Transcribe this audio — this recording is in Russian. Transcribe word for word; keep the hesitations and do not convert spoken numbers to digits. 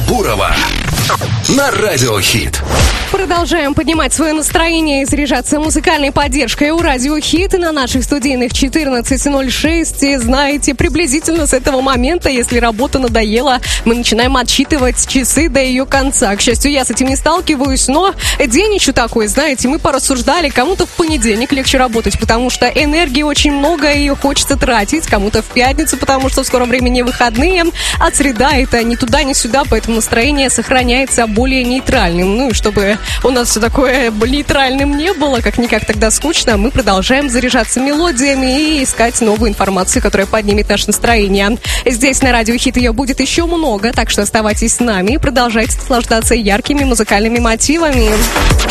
Бурова на Радио Хит. Продолжаем поднимать свое настроение и заряжаться музыкальной поддержкой у Радио Хит. И на наших студийных четырнадцать ноль шесть. И знаете, приблизительно с этого момента, если работа надоела, мы начинаем отсчитывать часы до ее конца. К счастью, я с этим не сталкиваюсь, но день еще такой, знаете, мы порассуждали, кому-то в понедельник легче работать, потому что энергии очень много, и ее хочется тратить, кому-то в пятницу, потому что в скором времени выходные, а среда это ни туда, ни сюда, поэтому настроение сохраняется более нейтральным. Ну и чтобы у нас все такое нейтральным не было, как-никак тогда скучно, мы продолжаем заряжаться мелодиями и искать новую информацию, которая поднимет наше настроение. Здесь на Радио Хит ее будет еще много, так что оставайтесь с нами и продолжайте наслаждаться яркими музыкальными мотивами.